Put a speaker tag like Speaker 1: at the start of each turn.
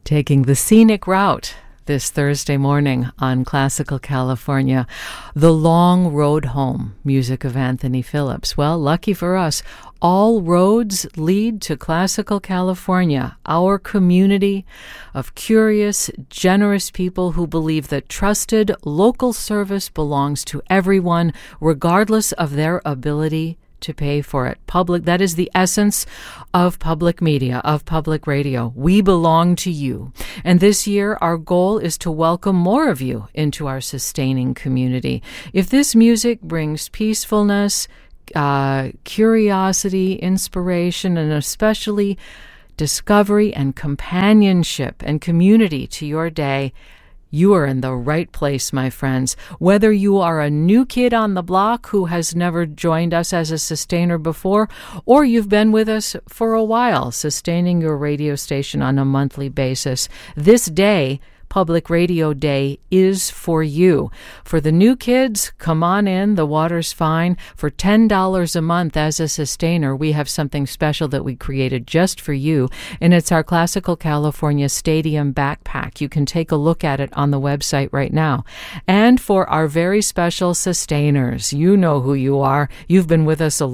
Speaker 1: taking the scenic route this Thursday morning on Classical California. The Long Road Home, music of Anthony Phillips. Well, lucky for us, all roads lead to Classical California, our community of curious, generous people who believe that trusted local service belongs to everyone, regardless of their ability to pay for it. That is the essence of public media, of public radio. We belong to you. And this year, our goal is to welcome more of you into our sustaining community. If this music brings peacefulness, curiosity, inspiration, and especially discovery and companionship and community to your day, you are in the right place, my friends. Whether you are a new kid on the block who has never joined us as a sustainer before, or you've been with us for a while, sustaining your radio station on a monthly basis, this day, Public Radio Day, is for you. For the new kids, come on in. The water's fine. For $10 a month as a sustainer, we have something special that we created just for you, and it's our Classical California Stadium backpack. You can take a look at it on the website right now. And for our very special sustainers, you know who you are. You've been with us a